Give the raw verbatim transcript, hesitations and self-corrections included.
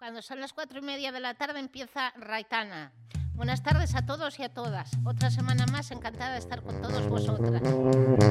Cuando son las cuatro y media de la tarde empieza Raitana. Buenas tardes a todos y a todas. Otra semana más, encantada de estar con todos vosotras.